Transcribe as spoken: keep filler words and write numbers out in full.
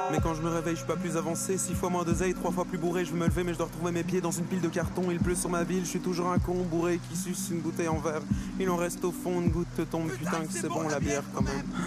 Mais quand je me réveille, je suis pas plus avancé. Six fois moins d'oseille, trois fois plus bourré. Je veux me lever, mais je dois retrouver mes pieds dans une pile de carton. Il pleut sur ma ville, je suis toujours un con bourré qui suce une bouteille en verre. Il en reste au fond, une goutte te tombe. Putain, que c'est bon la bière quand même.